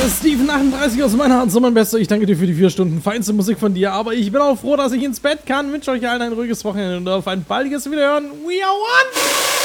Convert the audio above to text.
Steven 38 aus meiner Hand, so mein Bester. Ich danke dir für die 4 Stunden feinste Musik von dir, aber ich bin auch froh, dass ich ins Bett kann. Wünsche euch allen ein ruhiges Wochenende und auf ein baldiges Wiederhören. We are one!